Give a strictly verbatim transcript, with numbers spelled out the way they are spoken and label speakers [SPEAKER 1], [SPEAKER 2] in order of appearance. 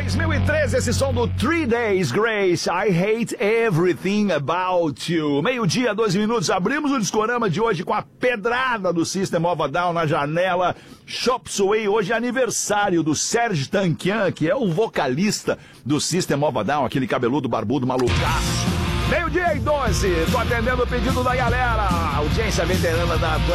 [SPEAKER 1] dois mil e treze, esse som do Three Days Grace, I Hate Everything About You. Meio-dia, doze minutos, abrimos o Discorama de hoje com a pedrada do System of a Down na janela. Chop Suey, hoje é aniversário do Serj Tankian, que é o vocalista do System of a Down, aquele cabeludo barbudo malucaço. Meio-dia e doze, tô atendendo o pedido da galera. Audiência veterana da